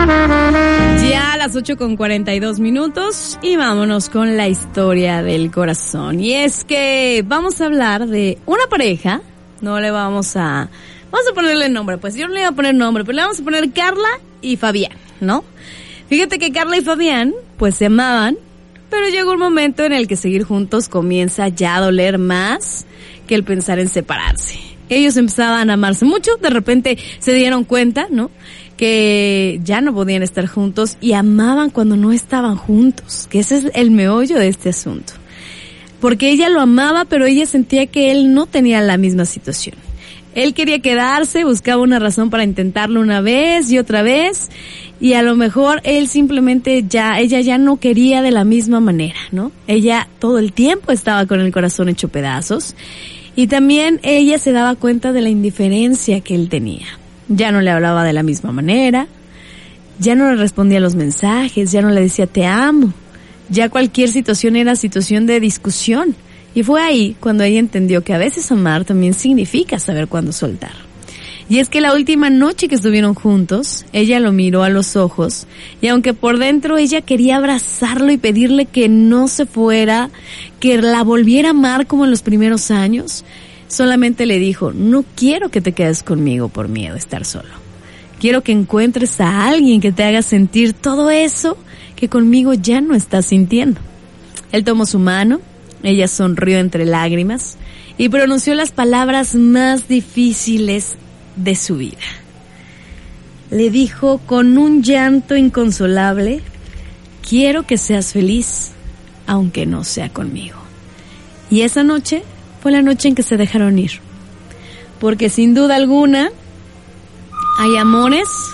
Ya a las 8:42 y vámonos con la historia del corazón. Y es que vamos a hablar de una pareja, vamos a ponerle nombre, pues yo no le iba a poner nombre, pero le vamos a poner Carla y Fabián, ¿no? Fíjate que Carla y Fabián, pues se amaban, pero llegó un momento en el que seguir juntos comienza ya a doler más que el pensar en separarse. Ellos empezaban a amarse mucho, de repente se dieron cuenta, ¿no?, que ya no podían estar juntos y amaban cuando no estaban juntos, que ese es el meollo de este asunto. Porque ella lo amaba, pero ella sentía que él no tenía la misma situación. Él quería quedarse, buscaba una razón para intentarlo una vez y otra vez, y a lo mejor él simplemente ella ya no quería de la misma manera, ¿no? Ella todo el tiempo estaba con el corazón hecho pedazos, y también ella se daba cuenta de la indiferencia que él tenía. Ya no le hablaba de la misma manera, ya no le respondía los mensajes, ya no le decía te amo, ya cualquier situación era situación de discusión. Y fue ahí cuando ella entendió que a veces amar también significa saber cuándo soltar. Y es que la última noche que estuvieron juntos, ella lo miró a los ojos, y aunque por dentro ella quería abrazarlo y pedirle que no se fuera, que la volviera a amar como en los primeros años, solamente le dijo, no quiero que te quedes conmigo por miedo a estar solo. Quiero que encuentres a alguien que te haga sentir todo eso que conmigo ya no estás sintiendo. Él tomó su mano, ella sonrió entre lágrimas y pronunció las palabras más difíciles de su vida. Le dijo con un llanto inconsolable, quiero que seas feliz, aunque no sea conmigo. Y esa noche fue la noche en que se dejaron ir. Porque sin duda alguna hay amores